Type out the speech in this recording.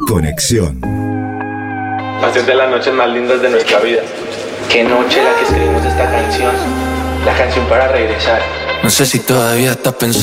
Conexión. Va a ser de las noches más lindas de nuestra vida. Qué noche la que escribimos esta canción. La canción para regresar. No sé si todavía estás pensando